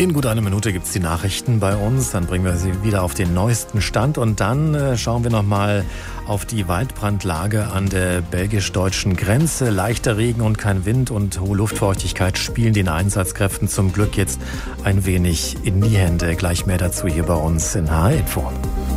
In gut einer Minute gibt's die Nachrichten bei uns, dann bringen wir sie wieder auf den neuesten Stand und dann schauen wir nochmal auf die Waldbrandlage an der belgisch-deutschen Grenze. Leichter Regen und kein Wind und hohe Luftfeuchtigkeit spielen den Einsatzkräften zum Glück jetzt ein wenig in die Hände. Gleich mehr dazu hier bei uns in HR Info.